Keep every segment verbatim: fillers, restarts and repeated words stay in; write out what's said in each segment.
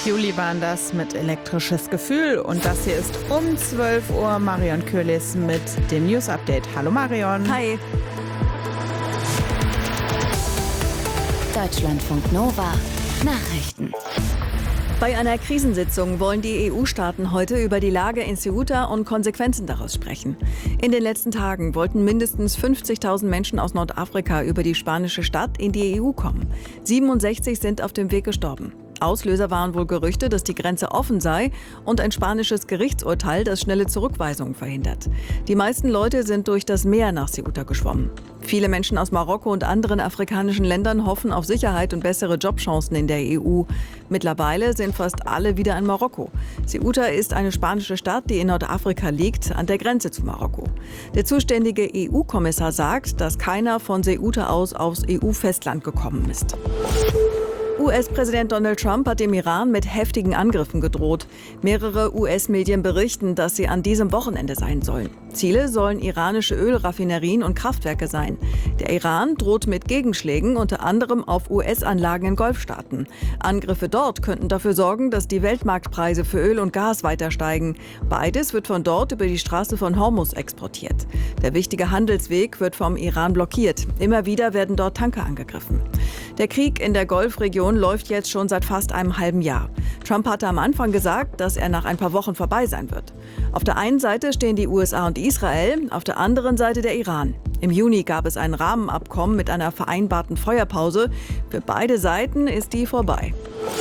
Juli waren das mit Elektrisches Gefühl. Und das hier ist um zwölf Uhr Marion Köhlis mit dem News Update. Hallo Marion. Hi. Deutschlandfunk Nova Nachrichten. Bei einer Krisensitzung wollen die E U-Staaten heute über die Lage in Ceuta und Konsequenzen daraus sprechen. In den letzten Tagen wollten mindestens fünfzigtausend Menschen aus Nordafrika über die spanische Stadt in die E U kommen. siebenundsechzig sind auf dem Weg gestorben. Auslöser waren wohl Gerüchte, dass die Grenze offen sei und ein spanisches Gerichtsurteil, das schnelle Zurückweisungen verhindert. Die meisten Leute sind durch das Meer nach Ceuta geschwommen. Viele Menschen aus Marokko und anderen afrikanischen Ländern hoffen auf Sicherheit und bessere Jobchancen in der E U. Mittlerweile sind fast alle wieder in Marokko. Ceuta ist eine spanische Stadt, die in Nordafrika liegt, an der Grenze zu Marokko. Der zuständige E U-Kommissar sagt, dass keiner von Ceuta aus aufs E U-Festland gekommen ist. U S-Präsident Donald Trump hat dem Iran mit heftigen Angriffen gedroht. Mehrere U S-Medien berichten, dass sie an diesem Wochenende sein sollen. Ziele sollen iranische Ölraffinerien und Kraftwerke sein. Der Iran droht mit Gegenschlägen, unter anderem auf U S-Anlagen in Golfstaaten. Angriffe dort könnten dafür sorgen, dass die Weltmarktpreise für Öl und Gas weiter steigen. Beides wird von dort über die Straße von Hormuz exportiert. Der wichtige Handelsweg wird vom Iran blockiert. Immer wieder werden dort Tanker angegriffen. Der Krieg in der Golfregion läuft jetzt schon seit fast einem halben Jahr. Trump hatte am Anfang gesagt, dass er nach ein paar Wochen vorbei sein wird. Auf der einen Seite stehen die U S A und Israel, auf der anderen Seite der Iran. Im Juni gab es ein Rahmenabkommen mit einer vereinbarten Feuerpause. Für beide Seiten ist die vorbei.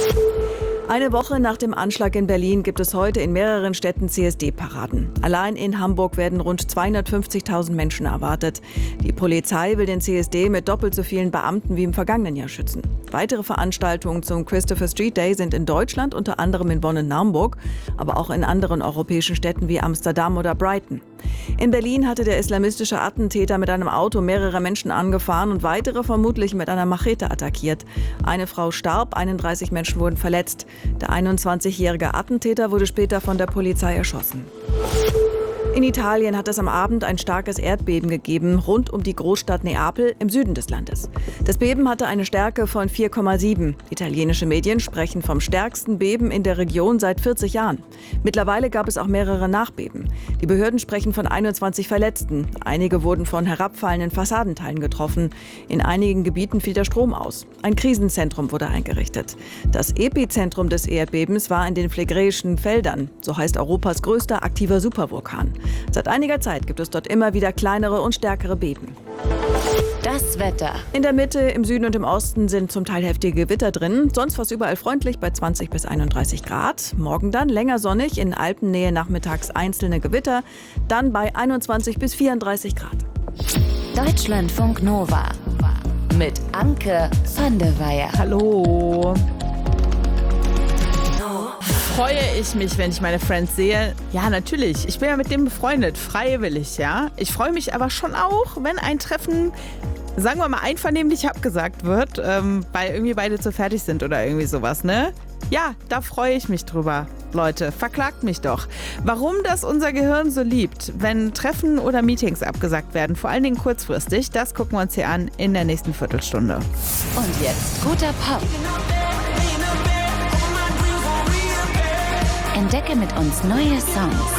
Eine Woche nach dem Anschlag in Berlin gibt es heute in mehreren Städten C S D-Paraden. Allein in Hamburg werden rund zweihundertfünfzigtausend Menschen erwartet. Die Polizei will den C S D mit doppelt so vielen Beamten wie im vergangenen Jahr schützen. Weitere Veranstaltungen zum Christopher Street Day sind in Deutschland, unter anderem in Bonn und Naumburg, aber auch in anderen europäischen Städten wie Amsterdam oder Brighton. In Berlin hatte der islamistische Attentäter mit einem Auto mehrere Menschen angefahren und weitere vermutlich mit einer Machete attackiert. Eine Frau starb, einunddreißig Menschen wurden verletzt. Der einundzwanzigjährige Attentäter wurde später von der Polizei erschossen. In Italien hat es am Abend ein starkes Erdbeben gegeben, rund um die Großstadt Neapel im Süden des Landes. Das Beben hatte eine Stärke von vier Komma sieben. Italienische Medien sprechen vom stärksten Beben in der Region seit vierzig Jahren. Mittlerweile gab es auch mehrere Nachbeben. Die Behörden sprechen von einundzwanzig Verletzten. Einige wurden von herabfallenden Fassadenteilen getroffen. In einigen Gebieten fiel der Strom aus. Ein Krisenzentrum wurde eingerichtet. Das Epizentrum des Erdbebens war in den Phlegräischen Feldern, so heißt Europas größter aktiver Supervulkan. Seit einiger Zeit gibt es dort immer wieder kleinere und stärkere Beben. Das Wetter. In der Mitte, im Süden und im Osten sind zum Teil heftige Gewitter drin. Sonst fast überall freundlich bei zwanzig bis einunddreißig Grad. Morgen dann länger sonnig, in Alpennähe nachmittags einzelne Gewitter. Dann bei einundzwanzig bis vierunddreißig Grad. Deutschlandfunk Nova mit Anke van der Weyer. Hallo. Freue ich mich, wenn ich meine Friends sehe? Ja, natürlich. Ich bin ja mit dem befreundet, freiwillig, ja. Ich freue mich aber schon auch, wenn ein Treffen, sagen wir mal, einvernehmlich abgesagt wird, ähm, weil irgendwie beide zu fertig sind oder irgendwie sowas, ne? Ja, da freue ich mich drüber. Leute, verklagt mich doch. Warum das unser Gehirn so liebt, wenn Treffen oder Meetings abgesagt werden, vor allen Dingen kurzfristig, das gucken wir uns hier an in der nächsten Viertelstunde. Und jetzt guter Pop. Entdecke mit uns neue Songs.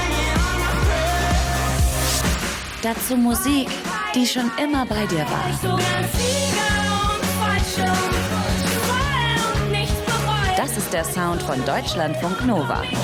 Dazu Musik, die schon immer bei dir war. Das ist der Sound von Deutschlandfunk Nova.